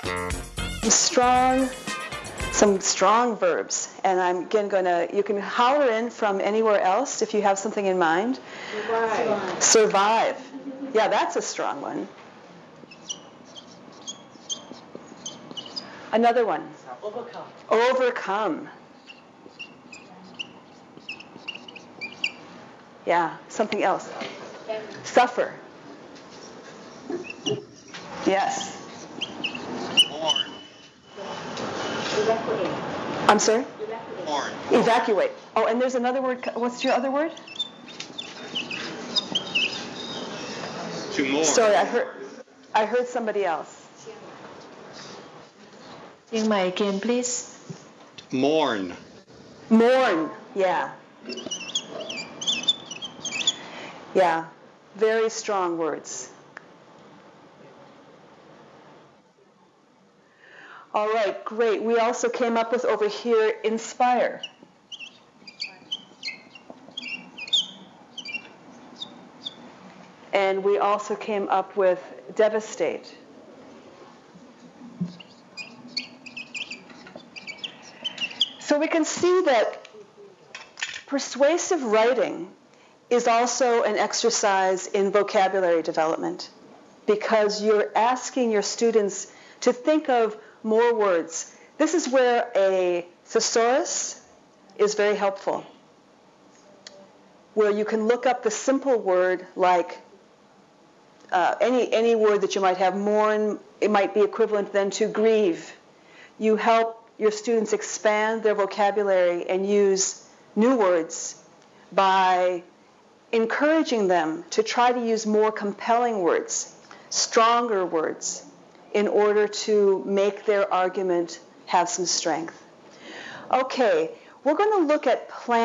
Some strong verbs. And I'm again you can holler in from anywhere else if you have something in mind. Survive. Yeah, that's a strong one. Another one. Overcome. Yeah, something else. Suffer. Yes. Mourn. I'm sorry? Mourn. Evacuate. Oh, and there's another word. What's your other word? To mourn. Sorry, I heard somebody else. Chiang Mai again, please. Mourn. Mourn. Yeah. Yeah. Very strong words. All right, great. We also came up with over here, inspire. And we also came up with devastate. So we can see that persuasive writing is also an exercise in vocabulary development because you're asking your students to think of more words. This is where a thesaurus is very helpful, where you can look up the simple word like any word that you might have. Mourn, it might be equivalent then to grieve. You help your students expand their vocabulary and use new words by encouraging them to try to use more compelling words, stronger words, in order to make their argument have some strength. Okay, we're going to look at plan.